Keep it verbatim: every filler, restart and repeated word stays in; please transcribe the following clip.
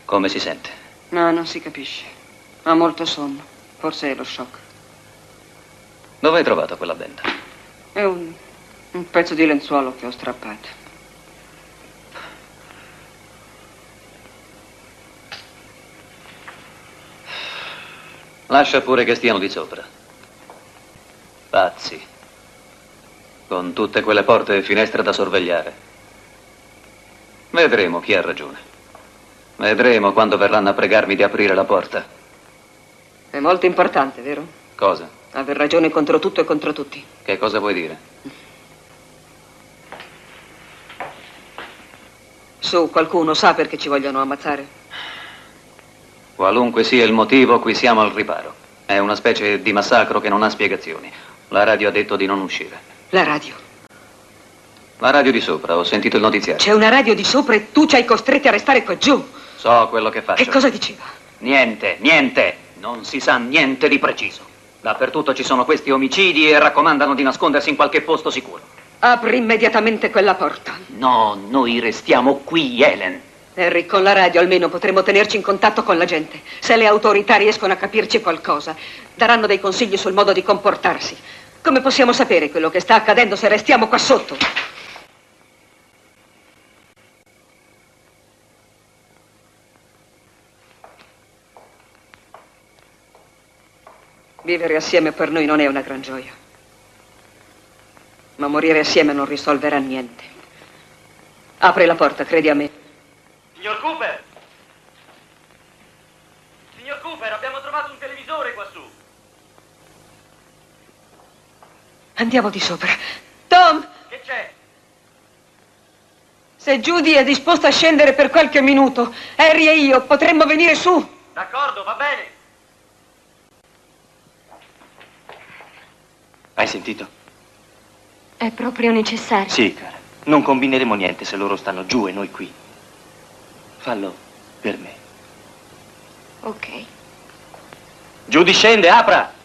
Come si sente? No, non si capisce. Ha molto sonno. Forse è lo shock. Dove hai trovato quella benda? È un, un pezzo di lenzuolo che ho strappato. Lascia pure che stiano di sopra. Pazzi. Con tutte quelle porte e finestre da sorvegliare. Vedremo chi ha ragione. Vedremo quando verranno a pregarmi di aprire la porta. È molto importante, vero? Cosa? Aver ragione contro tutto e contro tutti. Che cosa vuoi dire? Su, qualcuno sa perché ci vogliono ammazzare? Qualunque sia il motivo, qui siamo al riparo. È una specie di massacro che non ha spiegazioni. La radio ha detto di non uscire. La radio? La radio di sopra, ho sentito il notiziario. C'è una radio di sopra e tu ci hai costretti a restare qua giù. So quello che faccio. Che cosa diceva? Niente, niente. Non si sa niente di preciso. Dappertutto ci sono questi omicidi e raccomandano di nascondersi in qualche posto sicuro. Apri immediatamente quella porta. No, noi restiamo qui, Helen. Harry, con la radio almeno potremo tenerci in contatto con la gente. Se le autorità riescono a capirci qualcosa, daranno dei consigli sul modo di comportarsi. Come possiamo sapere quello che sta accadendo se restiamo qua sotto? Vivere assieme per noi non è una gran gioia. Ma morire assieme non risolverà niente. Apri la porta, credi a me. Signor Cooper! Signor Cooper, abbiamo trovato un televisore quassù. Andiamo di sopra. Tom! Che c'è? Se Judy è disposta a scendere per qualche minuto, Harry e io potremmo venire su. D'accordo, va bene. Hai sentito? È proprio necessario? Sì, cara. Non combineremo niente se loro stanno giù e noi qui. Fallo per me. Ok. Judy, scende, apra!